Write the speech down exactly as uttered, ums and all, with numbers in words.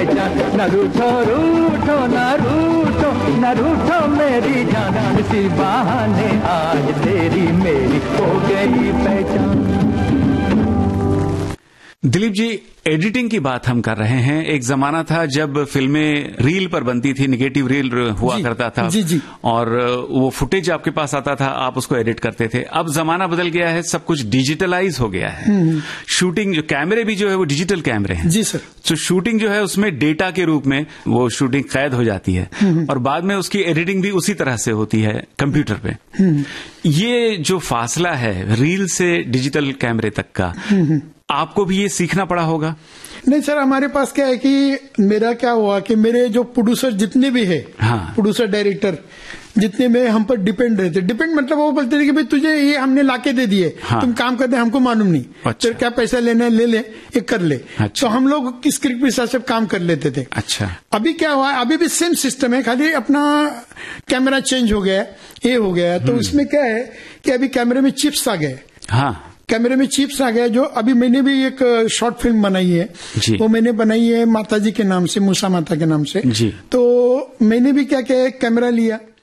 जान, न रूठो रूठो न रूठो न रूठो मेरी जान, इसी बहाने आज तेरी मेरी हो गई पहचान। दिलीप जी, एडिटिंग की बात हम कर रहे हैं। एक जमाना था जब फिल्में रील पर बनती थी, निगेटिव रील हुआ करता था जी जी। और वो फुटेज आपके पास आता था, आप उसको एडिट करते थे। अब जमाना बदल गया है, सब कुछ डिजिटलाइज हो गया है। शूटिंग जो कैमरे भी जो है वो डिजिटल कैमरे हैं। जी सर। तो शूटिंग जो है उसमें डेटा के रूप में वो शूटिंग कैद हो जाती है और बाद में उसकी एडिटिंग भी उसी तरह से होती है कंप्यूटर पे। ये जो फासला है रील से डिजिटल कैमरे तक का, आपको भी ये सीखना पड़ा होगा? नहीं सर, हमारे पास क्या है कि मेरा क्या हुआ कि मेरे जो प्रोड्यूसर जितने भी है, हाँ। प्रोड्यूसर डायरेक्टर जितने में हम पर डिपेंड रहते, डिपेंड मतलब वो बोलते थे कि भाई तुझे ये हमने लाके दे दिए, हाँ। तुम काम करते हमको मालूम नहीं, अच्छा। तो क्या पैसा लेना ले ले, ये कर ले। अच्छा। तो हम लोग स्क्रिप्ट के हिसाब से काम कर लेते थे। अच्छा। अभी क्या हुआ, अभी भी सेम सिस्टम है, खाली अपना कैमरा चेंज हो गया, ये हो गया। तो उसमें क्या है कि अभी कैमरे में चिप्स आ गए। हाँ। कैमरे में चिप्स आ गया। जो अभी मैंने भी एक शॉर्ट फिल्म बनाई है, वो मैंने बनाई है माता जी के नाम से, मूसा माता के नाम से। जी। तो मैंने भी क्या किया, कैमरा लिया,